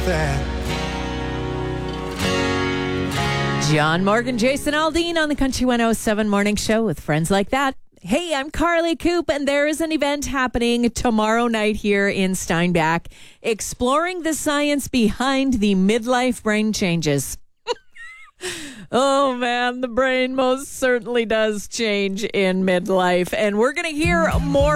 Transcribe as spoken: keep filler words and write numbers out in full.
John Morgan, Jason Aldean on the Country one oh seven Morning Show with Friends Like That. Hey, I'm Carly Coop, and there is an event happening tomorrow night here in Steinbach, exploring the science behind the midlife brain changes. Oh, man, the brain most certainly does change in midlife, and we're going to hear more